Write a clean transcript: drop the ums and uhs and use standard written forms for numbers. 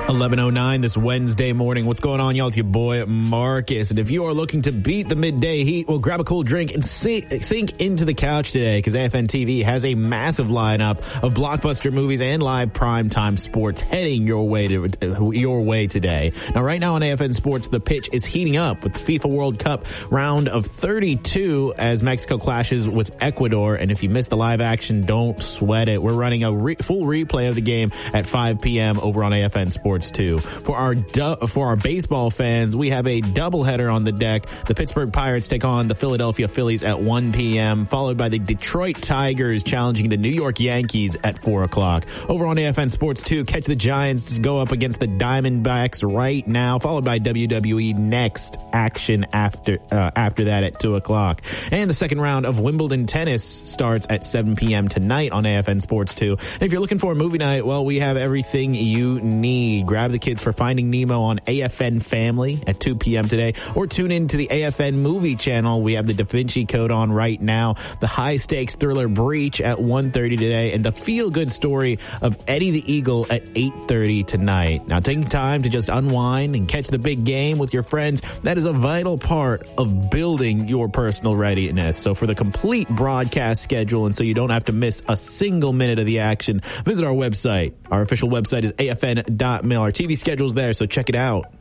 11:09 this Wednesday morning. What's going on, y'all? It's your boy Marcus. And if you are looking to beat the midday heat, well, grab a cool drink and sink into the couch today, because AFN TV has a massive lineup of blockbuster movies and live primetime sports heading your way today. Now, right now on AFN Sports, the pitch is heating up with the FIFA World Cup round of 32 as Mexico clashes with Ecuador. And if you missed the live action, don't sweat it. We're running a full replay of the game at 5 p.m. over on AFN Sports 2. For our baseball fans, we have a doubleheader on the deck. The Pittsburgh Pirates take on the Philadelphia Phillies at 1 p.m., followed by the Detroit Tigers challenging the New York Yankees at 4 o'clock. Over on AFN Sports 2, catch the Giants go up against the Diamondbacks right now, followed by WWE Next action after that at 2 o'clock. And the second round of Wimbledon tennis starts at 7 p.m. tonight on AFN Sports 2. And if you're looking for a movie night, well, we have everything you need. Grab the kids for Finding Nemo on AFN Family at 2 p.m. today, or tune in to the AFN Movie channel. We have the Da Vinci Code on right now, the high-stakes thriller Breach at 1:30 today, and the feel-good story of Eddie the Eagle at 8:30 tonight. Now, taking time to just unwind and catch the big game with your friends, that is a vital part of building your personal readiness. So for the complete broadcast schedule, and so you don't have to miss a single minute of the action, visit our website. Our official website is afn.mil. Our TV schedule's there, so check it out.